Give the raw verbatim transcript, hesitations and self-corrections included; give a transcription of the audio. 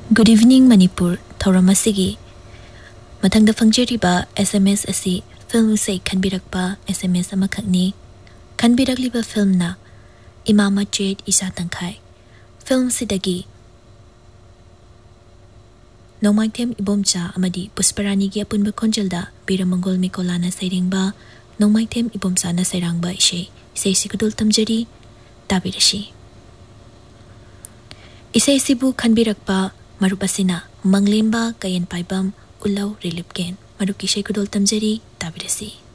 Good evening Manipur thauram asigi mathangda fangjerriba S M S asi film sei khanbirakpa S M S amakhakni khanbirakliba film na Imama Jade Isa Tangkhai film sidagi Nongmaithem Ibomcha amadi Pusparani gi apunba khonjelda Biramangol Mikolana sairengba Nongmaithem Ibomcha na sairangba ishe isei sikudul tamjari tabirashi isei sibu khanbirakpa marupasina Manglemba Kayan Paibam Ulau Relipken Marukishay Kudol Tamjari Tabirasi